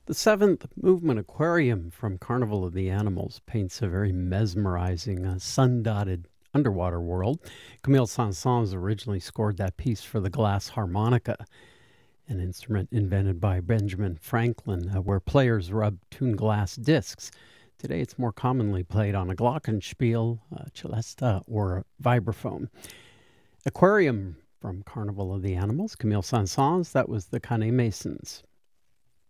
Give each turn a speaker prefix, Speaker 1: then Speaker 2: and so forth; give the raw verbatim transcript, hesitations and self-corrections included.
Speaker 1: The seventh movement aquarium from Carnival of the Animals paints a very mesmerizing, uh, sun-dotted underwater world. Camille Saint-Saëns originally scored that piece for the glass harmonica, an instrument invented by Benjamin Franklin, uh, where players rub tuned glass discs. Today it's more commonly played on a glockenspiel, a celesta, or a vibraphone. Aquarium from Carnival of the Animals, Camille Saint-Saëns, that was the Canet Masons.